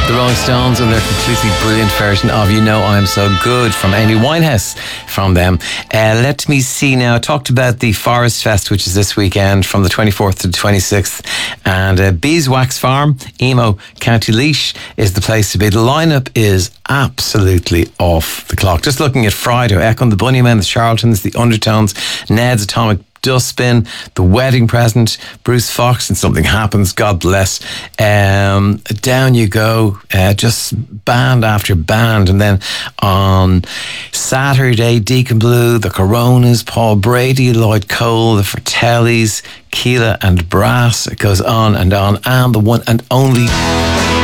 The Rolling Stones and their completely brilliant version of You Know I'm So Good from Amy Winehouse from them. Let me see now. I talked about the Forest Fest, which is this weekend from the 24th to the 26th. And Beeswax Farm, Emo, County Laois is the place to be. The lineup is absolutely off the clock. Just looking at Friday, Echo, the Bunnymen, the Charlatans, the Undertones, Ned's Atomic Dustbin, The Wedding Present, Bruce Fox and Something Happens, God bless. Down you go, just band after band. And then on Saturday, Deacon Blue, the Coronas, Paul Brady, Lloyd Cole, the Fratellis, Keela and Brass. It goes on, and the one and only